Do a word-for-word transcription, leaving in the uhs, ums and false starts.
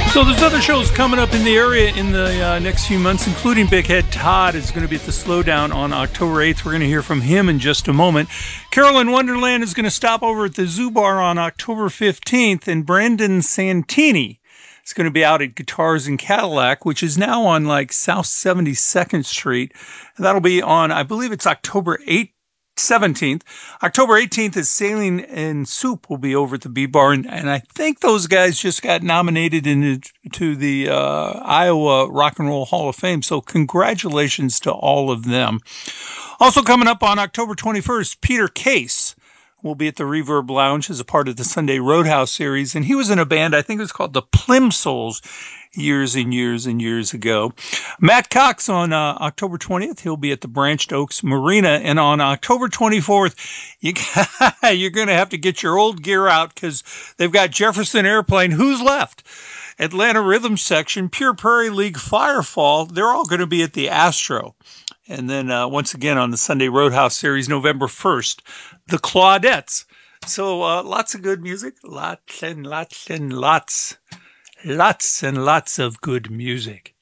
So there's other shows coming up in the area in the uh, next few months, including Big Head Todd is going to be at the Slowdown on October eighth. We're going to hear from him in just a moment. Carolyn Wonderland is going to stop over at the Zoo Bar on October fifteenth, and Brandon Santini is going to be out at Guitars and Cadillac, which is now on like South seventy-second Street. And that'll be on, I believe it's October eighth. seventeenth. October eighteenth is Sailing and Soup will be over at the B Bar, and, and I think those guys just got nominated into the uh, Iowa Rock and Roll Hall of Fame, so congratulations to all of them. Also coming up on October twenty-first, Peter Case will be at the Reverb Lounge as a part of the Sunday Roadhouse series, and he was in a band, I think it was called the Plimsouls, years and years and years ago. Matt Cox on uh, October twentieth, he'll be at the Branched Oaks Marina, and on October twenty-fourth, you, you're going to have to get your old gear out because they've got Jefferson Airplane, Who's Left, Atlanta Rhythm Section, Pure Prairie League, Firefall. They're all going to be at the Astro. And then uh, once again on the Sunday Roadhouse series, November first, the Claudettes. So uh, lots of good music, lots and lots and lots, lots and lots of good music.